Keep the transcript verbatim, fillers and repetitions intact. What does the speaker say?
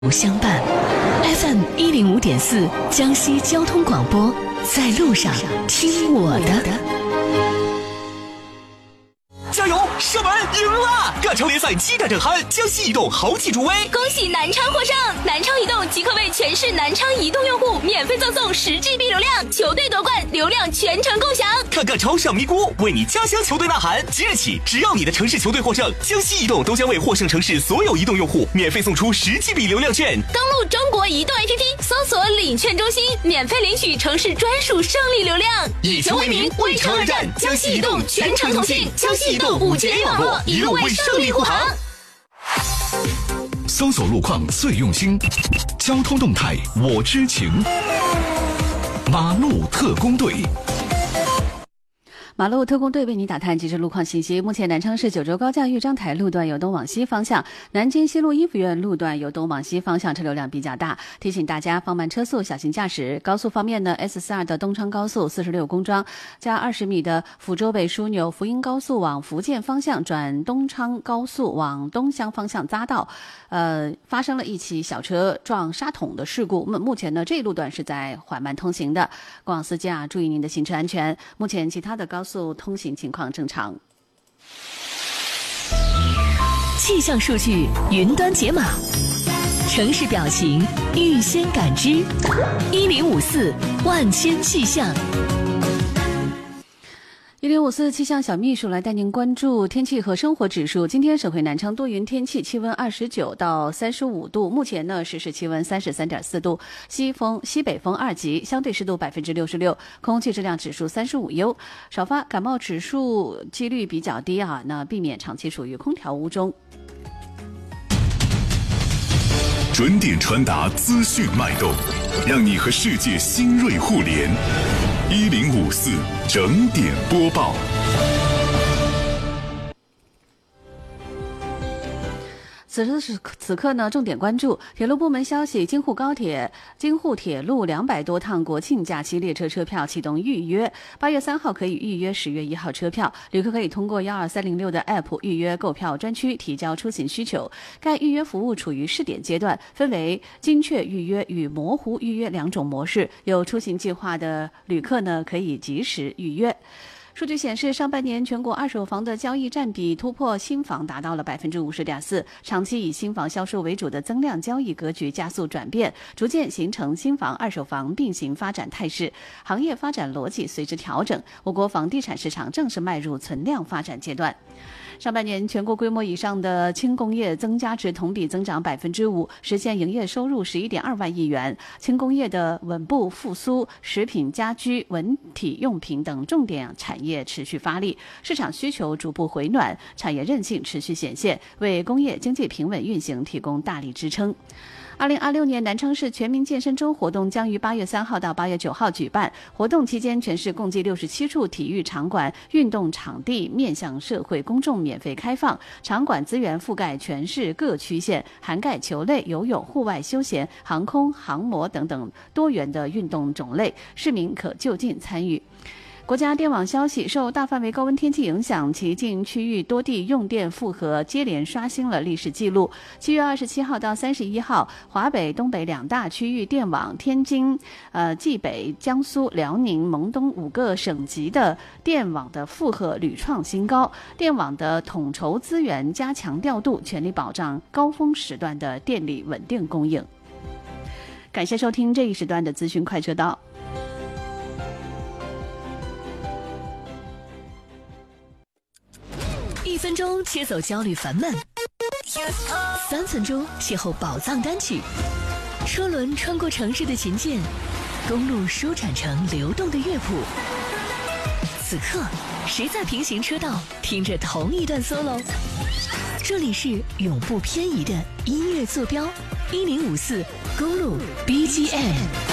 相伴 F M 一零五点四江西交通广播，在路上听我的。 加油！射门赢了！港超联赛激战正酣，江西移动豪气助威， 恭喜南昌获胜！南昌移动即刻为全市南昌移动用户免费赠送十 G B 流量，球队夺冠，流量全程共享。 看港超上咪咕，为你家乡球队呐喊！即日起，只要你的城市球队获胜，江西移动都将为获胜城市所有移动用户免费送出十 G B 流量券。 登录中国移动 A P P， 搜索领券中心，免费领取城市专属胜利流量。 以球为名，为城而战，江西移动全程同信，江西移动五 G A 网络，一路为胜利护航。 搜索路况最用心，交通动态我知情。马路特工队。 马路特工队为你打探即时路况信息。目前南昌市九州高架豫章台路段由东往西方向，南京西路一府院路段由东往西方向车流量比较大，提醒大家放慢车速，小心驾驶。高速方面呢 ，S 四十二 的东昌高速四十六公庄加二十米的福州北枢纽福英高速往福建方向转东昌高速往东乡方向匝道，呃，发生了一起小车撞沙桶的事故。目前呢，这一路段是在缓慢通行的，过往司机啊，注意您的行车安全。目前其他的高速速通行情况正常。 气象数据云端解码，城市表情预先感知，一零五四万千气象。 一零五四气象小秘书来带您关注天气和生活指数。今天省会南昌多云天气，气温二十九到三十五度，目前呢实时气温三十三点四度，西风西北风二级，相对湿度百分之六十六，空气质量指数三十五优，少发感冒指数几率比较低啊，那避免长期处于空调屋中。 准点传达资讯脉动，让你和世界新锐互联。一零五四整点播报。 此时此此刻呢，重点关注铁路部门消息：京沪高铁、京沪铁路两百多趟国庆假期列车车票启动预约，八月三号可以预约十月一号车票。旅客可以通过幺二三零六的 A P P 预约购票专区，提交出行需求。该预约服务处于试点阶段，分为精确预约与模糊预约两种模式。有出行计划的旅客呢，可以及时预约。数据显示，上半年全国二手房的交易占比突破新房，达到了百分之五十点四。长期以新房销售为主的增量交易格局加速转变，逐渐形成新房、二手房并行发展态势，行业发展逻辑随之调整。我国房地产市场正式迈入存量发展阶段。上半年全国规模以上的轻工业增加值同比增长百分之五，实现营业收入十一点二万亿元。轻工业的稳步复苏，食品、家居、文体用品等重点产业持续发力，市场需求逐步回暖，产业韧性持续显现，为工业经济平稳运行提供大力支撑。二零二六年南昌市全民健身周活动将于八月三号到八月九号举办。活动期间，全市共计六十七处体育场馆、运动场地面向社会公众免费开放，场馆资源覆盖全市各区县，涵盖球类、游泳、户外休闲、航空、航模等等多元的运动种类，市民可就近参与。国家电网消息，受大范围高温天气影响，其近区域多地用电负荷接连刷新了历史记录。七月二十七号到三十一号，华北、东北两大区域电网，天津、呃冀北、江苏、辽宁、蒙东五个省级的电网的负荷屡创新高。电网的统筹资源加强调度，全力保障高峰时段的电力稳定供应。感谢收听这一时段的资讯快车道。 一分钟切走焦虑烦闷，三分钟邂逅宝藏单曲。车轮穿过城市的琴键，公路舒展成流动的乐谱。此刻，谁在平行车道听着同一段 solo？ 这里是永不偏移的音乐坐标，一零五四公路 B G M。